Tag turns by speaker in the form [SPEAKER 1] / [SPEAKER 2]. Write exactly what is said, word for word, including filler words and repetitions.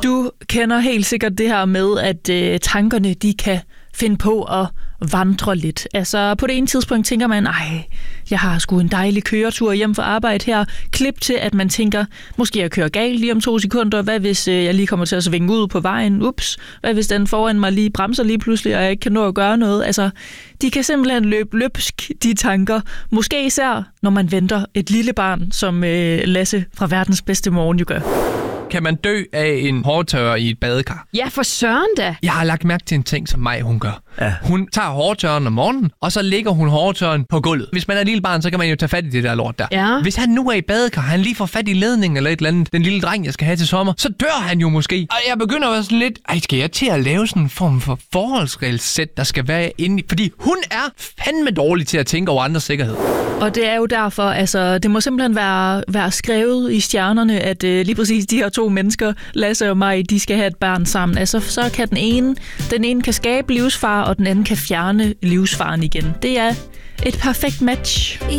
[SPEAKER 1] Du kender helt sikkert det her med, at øh, tankerne de kan finde på at vandre lidt. Altså på det ene tidspunkt tænker man, ej, jeg har sgu en dejlig køretur hjem fra arbejde her. Klip til, at man tænker, måske jeg kører galt lige om to sekunder. Hvad hvis øh, jeg lige kommer til at svinge ud på vejen? Ups. Hvad hvis den foran mig lige bremser lige pludselig, og jeg ikke kan nå at gøre noget? Altså, de kan simpelthen løbe løbsk, de tanker. Måske især, når man venter et lille barn, som øh, Lasse fra Verdens Bedste Morgen jo gør.
[SPEAKER 2] Kan man dø af en hårtørrer i et badekar?
[SPEAKER 3] Ja, for søren da.
[SPEAKER 2] Jeg har lagt mærke til en ting, som mig hun gør.
[SPEAKER 4] Ja.
[SPEAKER 2] Hun tager hårtørren om morgenen, og så lægger hun hårtørren på gulvet. Hvis man er et lille barn, så kan man jo tage fat i det der lort der.
[SPEAKER 3] Ja.
[SPEAKER 2] Hvis han nu er i badekar, han lige får fat i ledningen eller et eller andet, den lille dreng, jeg skal have til sommer, så dør han jo måske. Og jeg begynder at være sådan lidt, ej, skal jeg til at lave sådan en form for forholdsregelsæt, der skal være inde i? Fordi hun er fandme dårlig til at tænke over andres sikkerhed.
[SPEAKER 1] Og det er jo derfor, altså, det må simpelthen være, være skrevet i stjernerne, at øh, lige præcis de her to mennesker, Lasse og mig, de skal have et barn sammen. Altså, så kan den ene, den ene kan skabe livsfar, og den anden kan fjerne livsfaren igen. Det er et perfekt match.